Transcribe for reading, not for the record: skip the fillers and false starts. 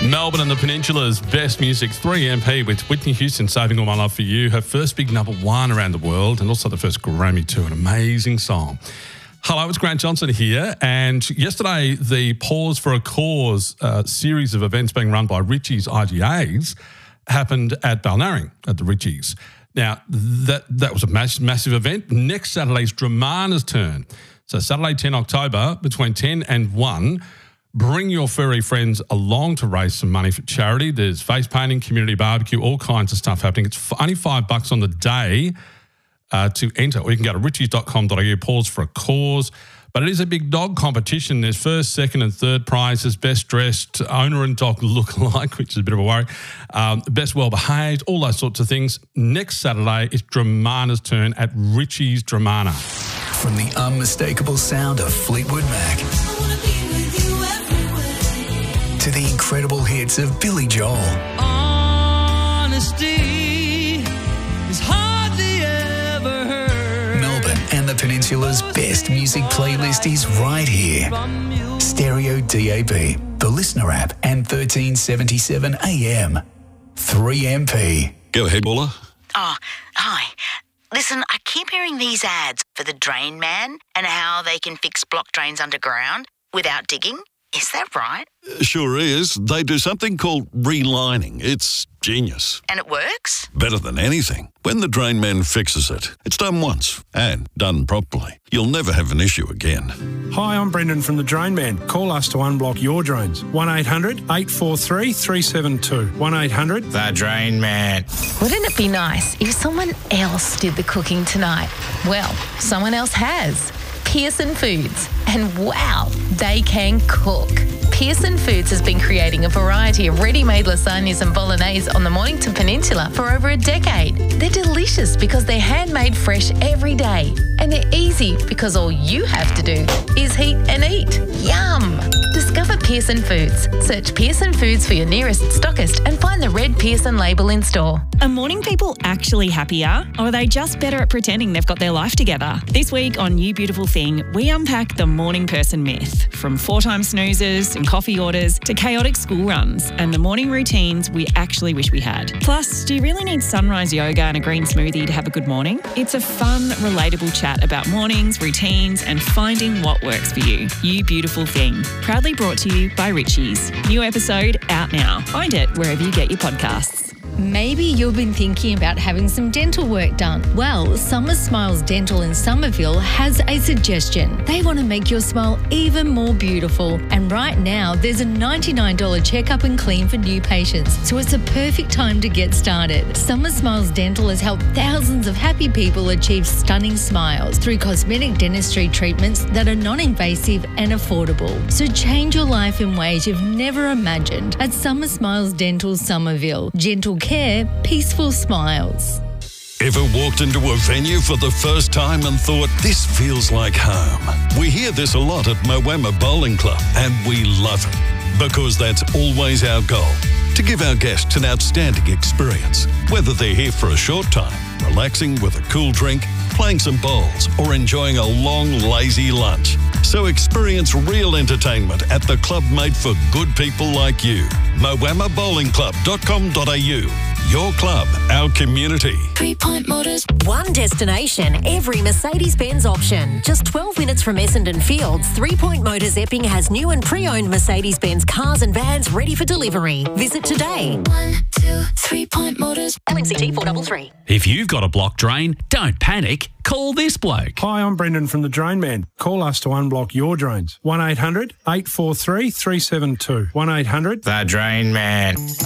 Melbourne and the Peninsula's best music, 3MP with Whitney Houston, Saving All My Love for You, her first big number one around the world and also the first Grammy too, an amazing song. Hello, it's Grant Johnson here, and yesterday the Pause for a Cause series of events being run by Ritchie's IGAs happened at Balnarring at the Ritchie's. Now, that was a massive event. Next Saturday's Dramana's turn. So Saturday, 10 October, between 10 and 1, bring your furry friends along to raise some money for charity. There's face painting, community barbecue, all kinds of stuff happening. It's only $5 on the day to enter, or you can go to richies.com.au, Pause for a Cause. But it is a big dog competition. There's first, second and third prizes, best dressed, owner and dog look-alike, which is a bit of a worry, best well-behaved, all those sorts of things. Next Saturday is Dramana's turn at Ritchie's Dramana. From the unmistakable sound of Fleetwood Mac to the incredible hits of Billy Joel. Honesty is hardly ever heard. Melbourne and the Peninsula's best music playlist is right here. Stereo DAB, the Listener app, and 1377 AM. 3MP. Go ahead, Paula. Oh, hi. Listen, I keep hearing these ads for the Drain Man and how they can fix blocked drains underground without digging. Is that right? Sure is. They do something called relining. It's genius. And it works? Better than anything. When the Drain Man fixes it, it's done once and done properly. You'll never have an issue again. Hi, I'm Brendan from the Drain Man. Call us to unblock your drains. 1-800-843-372. 1-800... The Drain Man. Wouldn't it be nice if someone else did the cooking tonight? Well, someone else has. Pearson Foods. And wow, they can cook. Pearson Foods has been creating a variety of ready-made lasagnas and bolognese on the Mornington Peninsula for over a decade. They're delicious because they're handmade fresh every day. And they're easy because all you have to do is heat and eat. Yum! Discover Pearson Foods. Search Pearson Foods for your nearest stockist and find the red Pearson label in store. Are morning people actually happier, or are they just better at pretending they've got their life together? This week on You Beautiful Thing, we unpack the morning person myth, from 4-time snoozers and coffee orders to chaotic school runs and the morning routines we actually wish we had. Plus, do you really need sunrise yoga and a green smoothie to have a good morning? It's a fun, relatable chat about mornings, routines, and finding what works for you. You Beautiful Thing. Proudly brought to you by Ritchie's. New episode out now. Find it wherever you get your podcasts. Maybe you've been thinking about having some dental work done. Well, Summer Smiles Dental in Somerville has a suggestion. They want to make your smile even more beautiful. And right now, there's a $99 checkup and clean for new patients. So it's a perfect time to get started. Summer Smiles Dental has helped thousands of happy people achieve stunning smiles through cosmetic dentistry treatments that are non-invasive and affordable. So change your life in ways you've never imagined at Summer Smiles Dental Somerville. Gentle care, peaceful smiles. Ever walked into a venue for the first time and thought, this feels like home? We hear this a lot at Moama Bowling Club, and we love it because that's always our goal, to give our guests an outstanding experience, whether they're here for a short time, relaxing with a cool drink, playing some bowls, or enjoying a long, lazy lunch. So experience real entertainment at the club made for good people like you. moamabowlingclub.com.au. Your club, our community. 3 Point Motors. One destination, every Mercedes-Benz option. Just 12 minutes from Essendon Fields, 3 Point Motors Epping has new and pre-owned Mercedes-Benz cars and vans ready for delivery. Visit today. 1, 2, 3 Point Motors. LNCT 433. If you've got a blocked drain, don't panic. Call this bloke. Hi, I'm Brendan from the Drain Man. Call us to unblock your drains. 1-800-843-372. 1-800... The Drain Man.